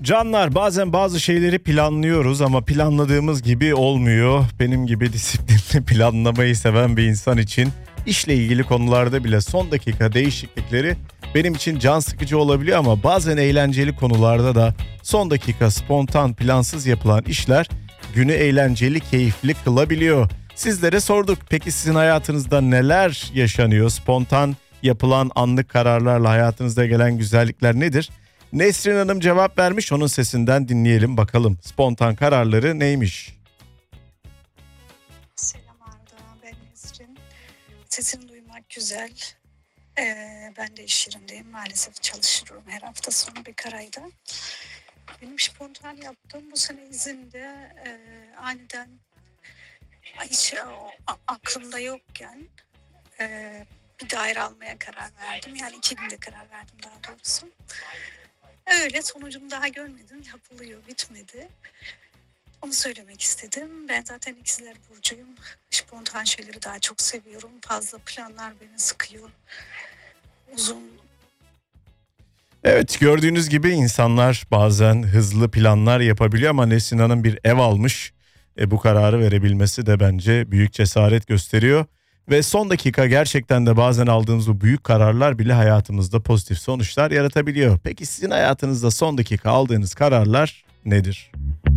Canlar, bazen bazı şeyleri planlıyoruz ama planladığımız gibi olmuyor. Benim gibi disiplinli planlamayı seven bir insan için işle ilgili konularda bile son dakika değişiklikleri benim için can sıkıcı olabiliyor ama bazen eğlenceli konularda da son dakika spontan plansız yapılan işler günü eğlenceli, keyifli kılabiliyor. Sizlere sorduk. Peki sizin hayatınızda neler yaşanıyor? Spontan yapılan anlık kararlarla hayatınızda gelen güzellikler nedir? Nesrin Hanım cevap vermiş, onun sesinden dinleyelim bakalım. Spontan kararları neymiş? Selam Arda, ben Nesrin. Sesini duymak güzel. Ben de iş yerindeyim. Maalesef çalışıyorum her hafta sonu bir ayda. Benim spontan yaptığım bu sene izinde aniden hiç aklımda yokken bir daire almaya karar verdim. Yani 2 günde karar verdim daha doğrusu. Öyle, sonucunu daha görmedim. Yapılıyor, bitmedi. Onu söylemek istedim. Ben zaten ikizler burcuyum. Spontan şeyleri daha çok seviyorum. Fazla planlar beni sıkıyor. Uzun. Evet, gördüğünüz gibi insanlar bazen hızlı planlar yapabiliyor ama Nesrin Hanım bir ev almış. Bu kararı verebilmesi de bence büyük cesaret gösteriyor. Ve son dakika gerçekten de bazen aldığımız bu büyük kararlar bile hayatımızda pozitif sonuçlar yaratabiliyor. Peki sizin hayatınızda son dakika aldığınız kararlar nedir?